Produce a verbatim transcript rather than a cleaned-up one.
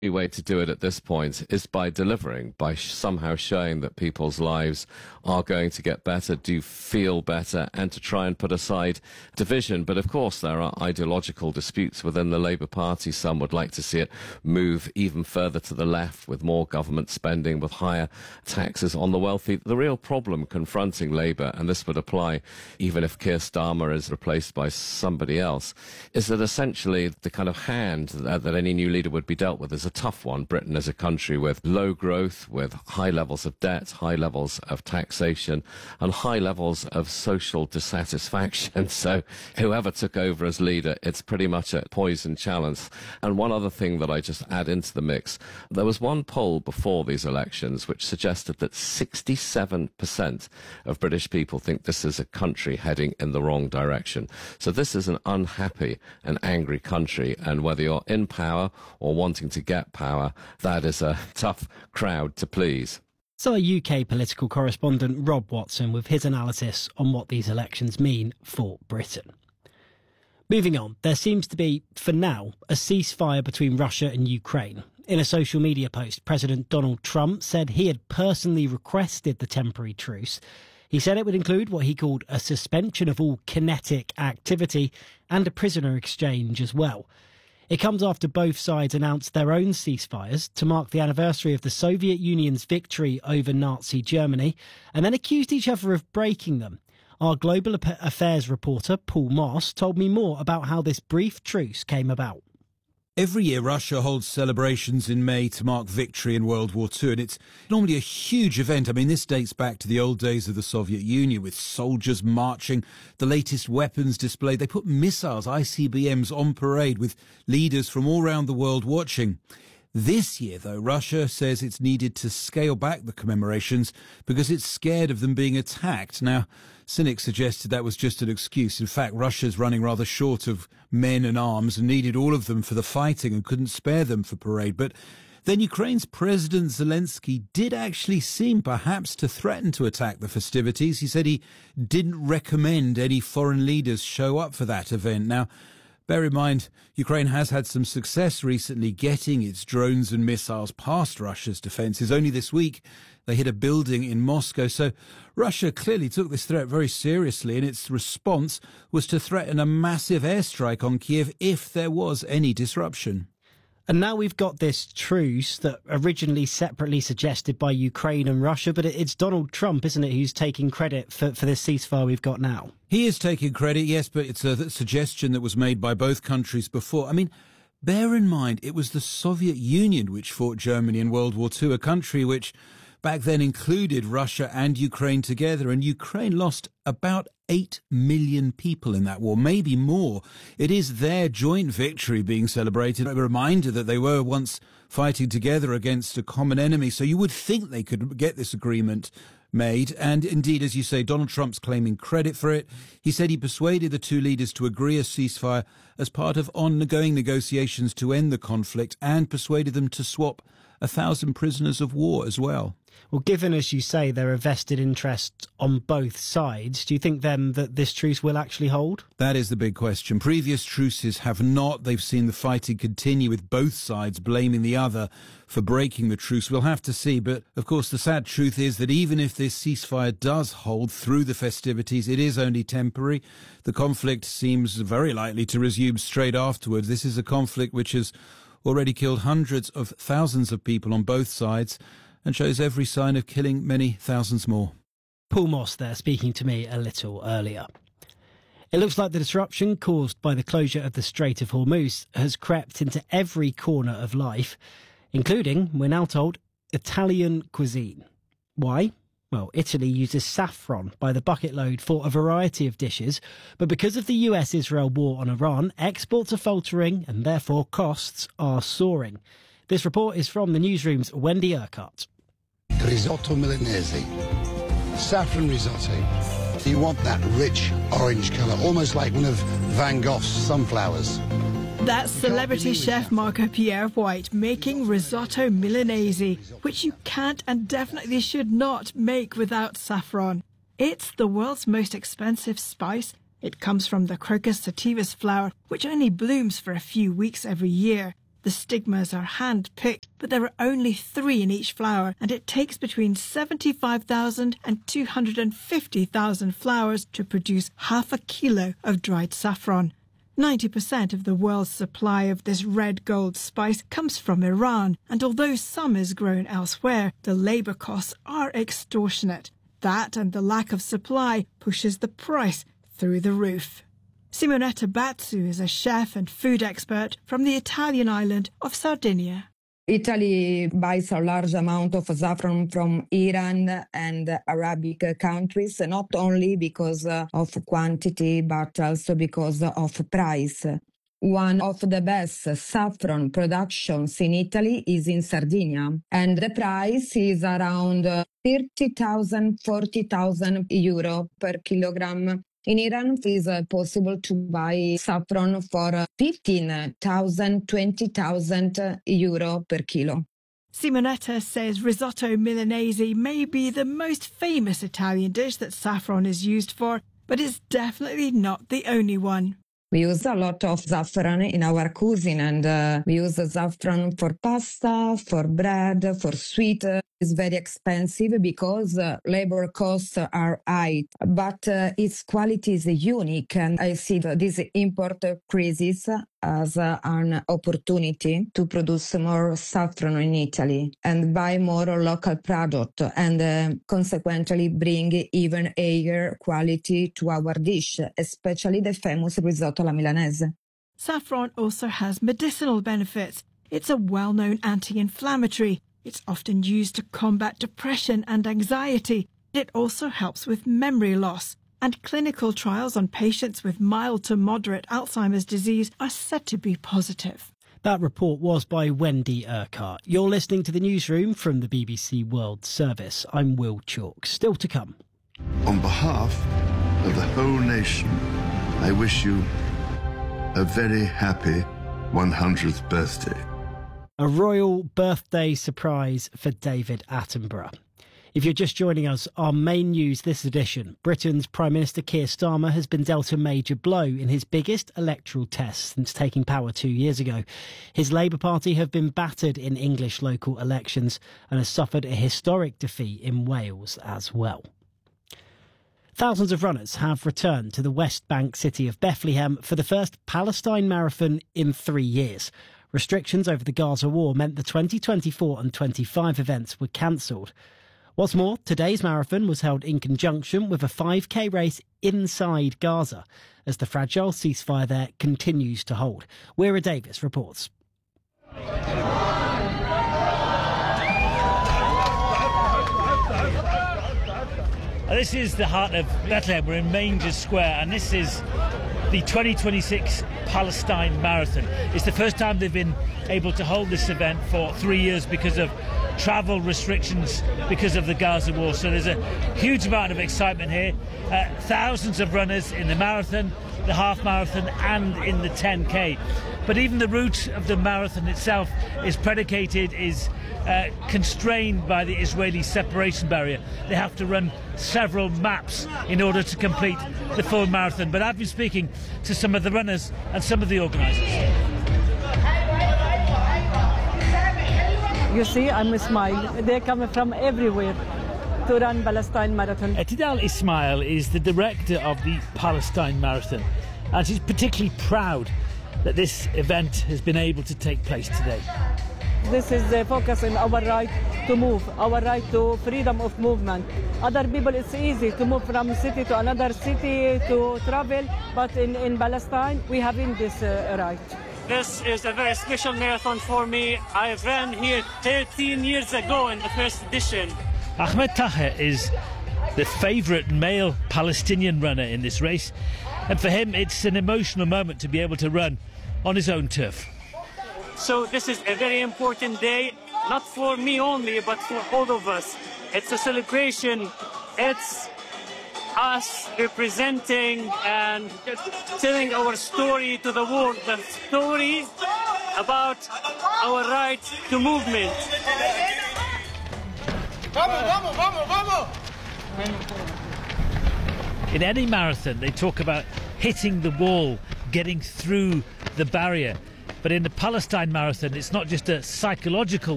The way to do it at this point is by delivering, by sh- somehow showing that people's lives are going to get better, do feel better, and to try and put aside division. But of course, there are ideological disputes within the Labour Party. Some would like to see it move even further to the left with more government spending, with higher taxes on the wealthy. The real problem confronting Labour, and this would apply even if Keir Starmer is replaced by somebody else, is that essentially the kind of hand that, that any new leader would be dealt with is a tough one. Britain is a country with low growth, with high levels of debt, high levels of taxation, and high levels of social dissatisfaction. So whoever took over as leader, it's pretty much a poison challenge. And one other thing that I just add into the mix, there was one poll before these elections which suggested that sixty-seven percent of British people think this is a country heading in the wrong direction. So this is an unhappy and angry country, and whether you're in power or wanting to get power, that is a tough crowd to please. So U K political correspondent Rob Watson with his analysis on what these elections mean for Britain. Moving on, there seems to be, for now, a ceasefire between Russia and Ukraine. In a social media post, President Donald Trump said he had personally requested the temporary truce. He said it would include what he called a suspension of all kinetic activity and a prisoner exchange as well. It comes after both sides announced their own ceasefires to mark the anniversary of the Soviet Union's victory over Nazi Germany, and then accused each other of breaking them. Our Global Affairs reporter, Paul Moss, told me more about how this brief truce came about. Every year, Russia holds celebrations in May to mark victory in World War Two, and it's normally a huge event. I mean, this dates back to the old days of the Soviet Union, with soldiers marching, the latest weapons displayed. They put missiles, I C B Ms, on parade with leaders from all around the world watching. This year, though, Russia says it's needed to scale back the commemorations because it's scared of them being attacked. Now, cynics suggested that was just an excuse. In fact, Russia's running rather short of men and arms and needed all of them for the fighting and couldn't spare them for parade. But then Ukraine's President Zelensky did actually seem perhaps to threaten to attack the festivities. He said he didn't recommend any foreign leaders show up for that event. Now, bear in mind, Ukraine has had some success recently getting its drones and missiles past Russia's defences. Only this week, they hit a building in Moscow. So Russia clearly took this threat very seriously, and its response was to threaten a massive airstrike on Kiev if there was any disruption. And now we've got this truce that originally separately suggested by Ukraine and Russia, but it's Donald Trump, isn't it, who's taking credit for, for this ceasefire we've got now? He is taking credit, yes, but it's a suggestion that was made by both countries before. I mean, bear in mind, it was the Soviet Union which fought Germany in World War Two, a country which back then included Russia and Ukraine together, and Ukraine lost about eight million people in that war, maybe more. It is their joint victory being celebrated, a reminder that they were once fighting together against a common enemy. So you would think they could get this agreement made. And indeed, as you say, Donald Trump's claiming credit for it. He said he persuaded the two leaders to agree a ceasefire as part of ongoing negotiations to end the conflict, and persuaded them to swap a thousand prisoners of war as well. Well, given, as you say, there are vested interests on both sides, do you think then that this truce will actually hold? That is the big question. Previous truces have not. They've seen the fighting continue, with both sides blaming the other for breaking the truce. We'll have to see. But, of course, the sad truth is that even if this ceasefire does hold through the festivities, it is only temporary. The conflict seems very likely to resume straight afterwards. This is a conflict which has already killed hundreds of thousands of people on both sides, and shows every sign of killing many thousands more. Paul Moss there, speaking to me a little earlier. It looks like the disruption caused by the closure of the Strait of Hormuz has crept into every corner of life, including, we're now told, Italian cuisine. Why? Well, Italy uses saffron by the bucket load for a variety of dishes, but because of the U S-Israel war on Iran, exports are faltering and therefore costs are soaring. This report is from the newsroom's Wendy Urquhart. Risotto Milanese, saffron risotto. You want that rich orange colour, almost like one of Van Gogh's sunflowers. That's celebrity chef Marco Pierre White making risotto Milanese, which you can't and definitely should not make without saffron. It's the world's most expensive spice. It comes from the Crocus sativus flower, which only blooms for a few weeks every year. The stigmas are hand-picked, but there are only three in each flower, and it takes between seventy-five thousand and two hundred fifty thousand flowers to produce half a kilo of dried saffron. ninety percent of the world's supply of this red gold spice comes from Iran, and although some is grown elsewhere, the labour costs are extortionate. That and the lack of supply pushes the price through the roof. Simonetta Bazzu is a chef and food expert from the Italian island of Sardinia. Italy buys a large amount of saffron from Iran and Arabic countries, not only because of quantity, but also because of price. One of the best saffron productions in Italy is in Sardinia, and the price is around thirty thousand, forty thousand euro per kilogram. In Iran, it is uh, possible to buy saffron for uh, fifteen thousand, twenty thousand euro per kilo. Simonetta says risotto milanese may be the most famous Italian dish that saffron is used for, but it's definitely not the only one. We use a lot of saffron in our cuisine, and uh, we use saffron for pasta, for bread, for sweet. It's very expensive because uh, labor costs are high, but uh, its quality is unique, and I see this import crisis as uh, an opportunity to produce more saffron in Italy and buy more local product, and uh, consequently bring even higher quality to our dish, especially the famous risotto alla milanese. Saffron also has medicinal benefits. It's a well-known anti-inflammatory. It's often used to combat depression and anxiety. It also helps with memory loss. And clinical trials on patients with mild to moderate Alzheimer's disease are said to be positive. That report was by Wendy Urquhart. You're listening to the newsroom from the B B C World Service. I'm Will Chalk. Still to come. On behalf of the whole nation, I wish you a very happy one hundredth birthday. A royal birthday surprise for David Attenborough. If you're just joining us, our main news this edition: Britain's Prime Minister Keir Starmer has been dealt a major blow in his biggest electoral test since taking power two years ago. His Labour Party have been battered in English local elections and has suffered a historic defeat in Wales as well. Thousands of runners have returned to the West Bank city of Bethlehem for the first Palestine Marathon in three years. Restrictions over the Gaza war meant the twenty twenty-four and twenty-five events were cancelled. What's more, today's marathon was held in conjunction with a five K race inside Gaza, as the fragile ceasefire there continues to hold. Weira Davis reports. This is the heart of Bethlehem. We're in Manger Square, and this is the twenty twenty-six Palestine Marathon. It's the first time they've been able to hold this event for three years because of travel restrictions because of the Gaza war. So there's a huge amount of excitement here. Uh, thousands of runners in the marathon, the half marathon and in the ten K. But even the route of the marathon itself is predicated, is uh, constrained by the Israeli separation barrier. They have to run several maps in order to complete the full marathon. But I've been speaking to some of the runners and some of the organisers. You see, I'm Ismail. They're coming from everywhere to run Palestine Marathon. Tidal Ismail is the director of the Palestine Marathon, and she's particularly proud that this event has been able to take place today. This is the focus on our right to move, our right to freedom of movement. Other people, it's easy to move from city to another city to travel, but in, in Palestine, we haven't this uh, right. This is a very special marathon for me. I ran here thirteen years ago in the first edition. Ahmed Taher is the favourite male Palestinian runner in this race, and for him it's an emotional moment to be able to run on his own turf. So this is a very important day, not for me only, but for all of us. It's a celebration. It's us representing and telling our story to the world, the story about our right to movement. In any marathon, they talk about hitting the wall, getting through the barrier. But in the Palestine Marathon, it's not just a psychological